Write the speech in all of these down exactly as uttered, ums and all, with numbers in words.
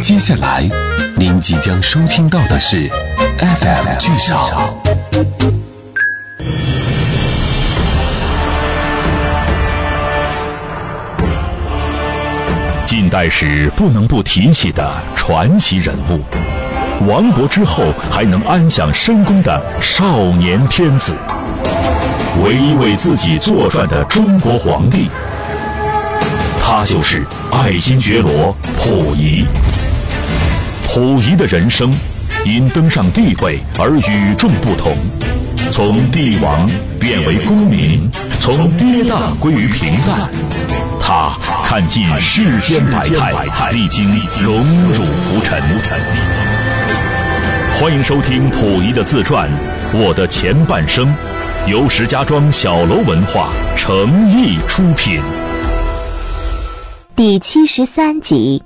接下来您即将收听到的是 F M 剧场。近代史不能不提起的传奇人物，亡国之后还能安享深宫的少年天子，唯一为自己作传的中国皇帝，他就是爱新觉罗溥仪。溥仪的人生因登上帝位而与众不同，从帝王变为公民，从跌宕归于平淡。他看尽世间百态，历经荣辱浮沉。欢迎收听溥仪的自传《我的前半生》，由石家庄小楼文化诚意出品。 第七十三集。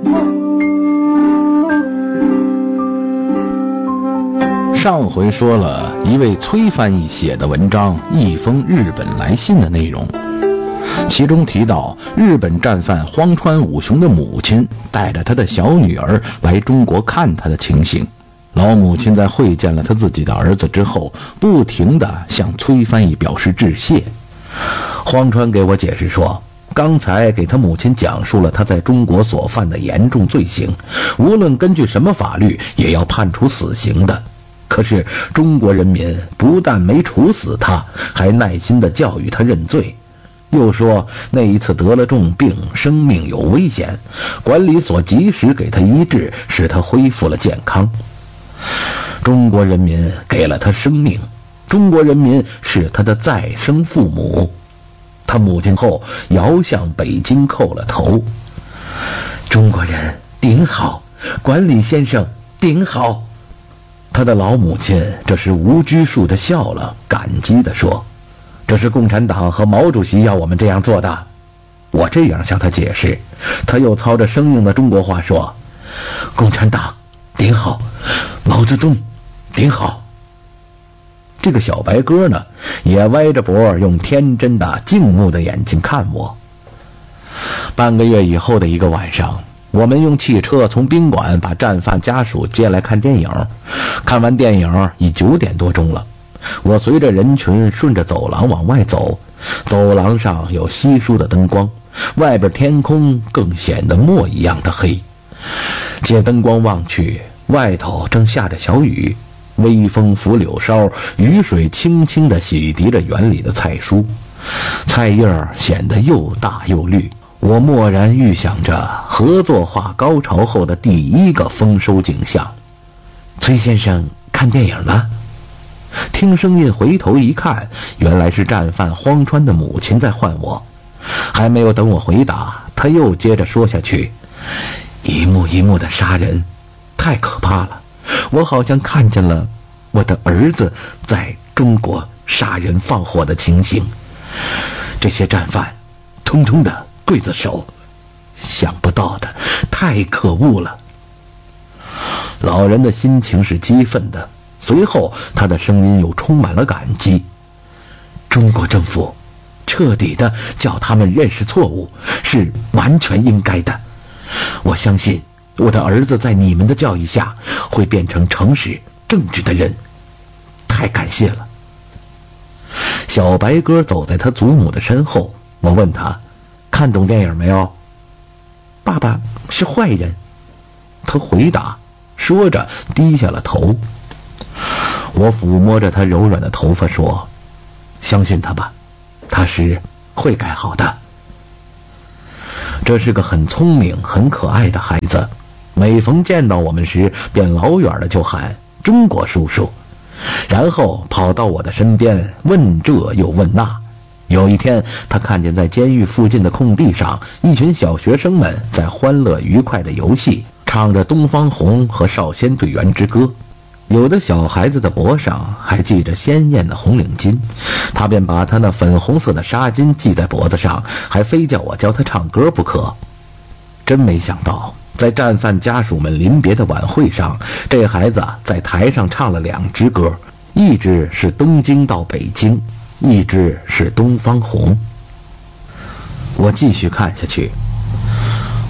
上回说了一位崔翻译写的文章《一封日本来信》的内容，其中提到日本战犯荒川武雄的母亲带着他的小女儿来中国看他的情形。老母亲在会见了他自己的儿子之后，不停地向崔翻译表示致谢。荒川给我解释说，刚才给他母亲讲述了他在中国所犯的严重罪行，无论根据什么法律也要判处死刑的。可是中国人民不但没处死他，还耐心地教育他认罪。又说那一次得了重病，生命有危险，管理所及时给他医治，使他恢复了健康。中国人民给了他生命，中国人民是他的再生父母。他母亲后遥向北京叩了头。中国人顶好，管理先生顶好。他的老母亲这是无拘束地笑了，感激地说，这是共产党和毛主席要我们这样做的。我这样向他解释，他又操着生硬的中国话说，共产党顶好，毛泽东顶好。这个小白鸽呢，也歪着脖，用天真的敬慕的眼睛看我。半个月以后的一个晚上，我们用汽车从宾馆把战犯家属接来看电影。看完电影已九点多钟了，我随着人群顺着走廊往外走，走廊上有稀疏的灯光，外边天空更显得墨一样的黑。借灯光望去，外头正下着小雨，微风拂柳梢，雨水轻轻地洗涤着园里的菜蔬，菜叶显得又大又绿。我蓦然预想着合作化高潮后的第一个丰收景象。崔先生看电影了？听声音回头一看，原来是战犯荒川的母亲在唤我。还没有等我回答，他又接着说下去，一幕一幕的杀人，太可怕了，我好像看见了我的儿子在中国杀人放火的情形。这些战犯通通的刽子手，想不到的，太可恶了。老人的心情是激愤的，随后他的声音又充满了感激。中国政府彻底的叫他们认识错误，是完全应该的。我相信我的儿子在你们的教育下会变成诚实正直的人，太感谢了。小白鸽走在他祖母的身后，我问他看懂电影没有？爸爸是坏人，他回答，说着低下了头。我抚摸着他柔软的头发说，相信他吧，他是会改好的。这是个很聪明很可爱的孩子，每逢见到我们时便老远的就喊中国叔叔，然后跑到我的身边问这又问那。有一天，他看见在监狱附近的空地上，一群小学生们在欢乐愉快的游戏，唱着东方红和少先队员之歌，有的小孩子的脖上还系着鲜艳的红领巾，他便把他那粉红色的纱巾系在脖子上，还非叫我教他唱歌不可。真没想到，在战犯家属们临别的晚会上，这孩子在台上唱了两支歌，一支是东京到北京，一支是东方红。我继续看下去，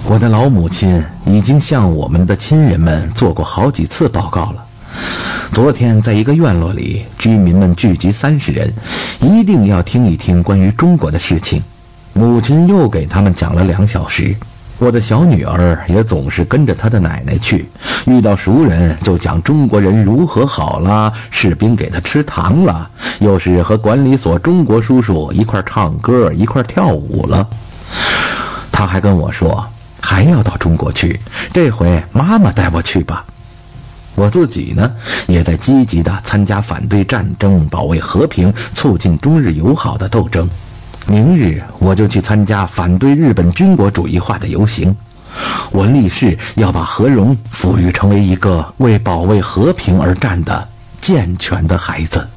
我的老母亲已经向我们的亲人们做过好几次报告了。昨天在一个院落里，居民们聚集三十人，一定要听一听关于中国的事情。母亲又给他们讲了两小时。我的小女儿也总是跟着她的奶奶去，遇到熟人就讲中国人如何好啦，士兵给她吃糖了，又是和管理所中国叔叔一块唱歌一块跳舞了。她还跟我说还要到中国去，这回妈妈带我去吧。我自己呢，也在积极地参加反对战争、保卫和平、促进中日友好的斗争。明日我就去参加反对日本军国主义化的游行。我立誓要把和荣抚育成为一个为保卫和平而战的健全的孩子。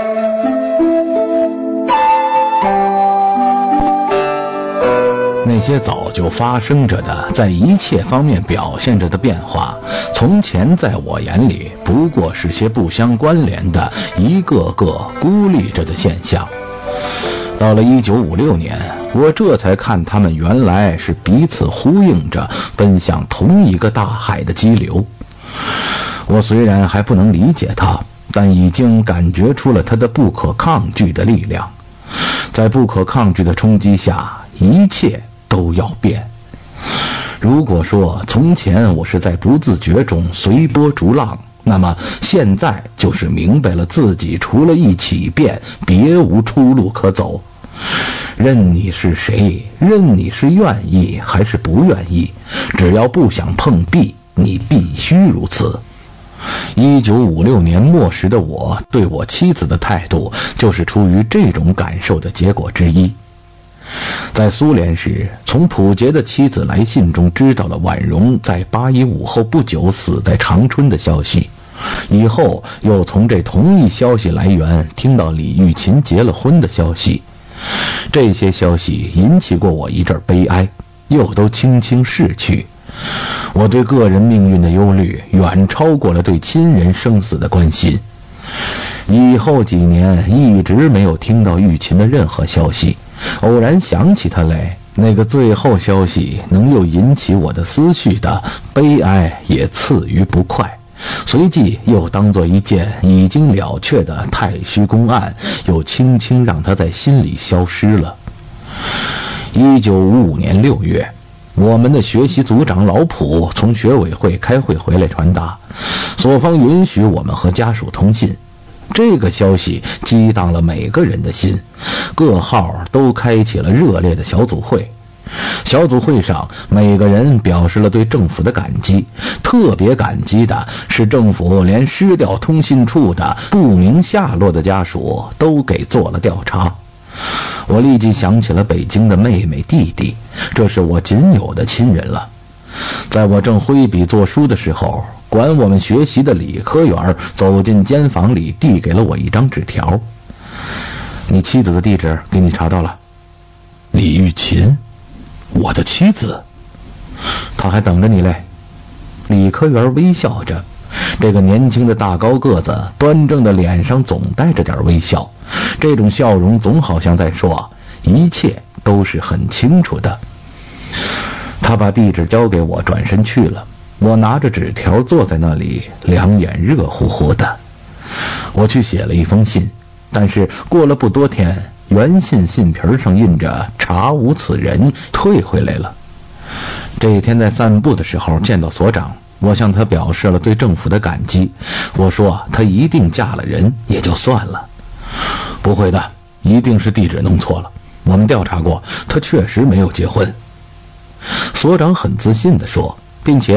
那些早就发生着的，在一切方面表现着的变化，从前在我眼里不过是些不相关联的一个个孤立着的现象。到了一九五六年，我这才看他们原来是彼此呼应着奔向同一个大海的激流。我虽然还不能理解它，但已经感觉出了它的不可抗拒的力量。在不可抗拒的冲击下，一切都要变。如果说从前我是在不自觉中随波逐浪，那么现在就是明白了自己除了一起变，别无出路可走。任你是谁，任你是愿意还是不愿意，只要不想碰壁，你必须如此。一九五六年末时的我对我妻子的态度，就是出于这种感受的结果之一。在苏联时，从溥杰的妻子来信中知道了婉容在八一五后不久死在长春的消息，以后又从这同一消息来源听到李玉琴结了婚的消息。这些消息引起过我一阵悲哀，又都轻轻逝去。我对个人命运的忧虑远超过了对亲人生死的关心。以后几年一直没有听到玉琴的任何消息，偶然想起他来，那个最后消息能又引起我的思绪的悲哀也次于不快，随即又当作一件已经了却的太虚公案，又轻轻让它在心里消失了。一九五五年六月，我们的学习组长老溥从学委会开会回来传达，所方允许我们和家属通信。这个消息激荡了每个人的心，各号都开启了热烈的小组会。小组会上，每个人表示了对政府的感激，特别感激的是政府连失掉通信处的不明下落的家属都给做了调查。我立即想起了北京的妹妹弟弟，这是我仅有的亲人了。在我正挥笔作书的时候，管我们学习的李科员走进间房里，递给了我一张纸条。你妻子的地址给你查到了。李玉琴，我的妻子，她还等着你嘞。李科员微笑着，这个年轻的大高个子端正的脸上总带着点微笑，这种笑容总好像在说一切都是很清楚的。他把地址交给我，转身去了。我拿着纸条坐在那里，两眼热乎乎的。我去写了一封信，但是过了不多天，原信信皮上印着查无此人，退回来了。这一天在散步的时候见到所长，我向他表示了对政府的感激。我说他一定嫁了人，也就算了。不会的，一定是地址弄错了，我们调查过，他确实没有结婚。所长很自信地说，并且